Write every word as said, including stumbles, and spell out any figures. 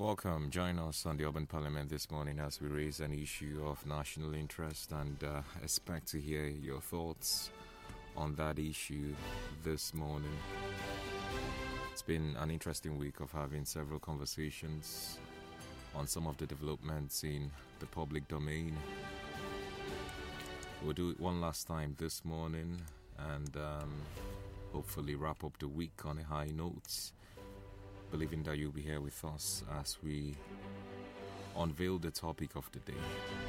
Welcome. Join us on the Urban Parliament this morning as we raise an issue of national interest and uh, expect to hear your thoughts on that issue this morning. It's been an interesting week of having several conversations on some of the developments in the public domain. We'll do it one last time this morning and um, hopefully wrap up the week on a high note, believing that you'll be here with us as we unveil the topic of the day.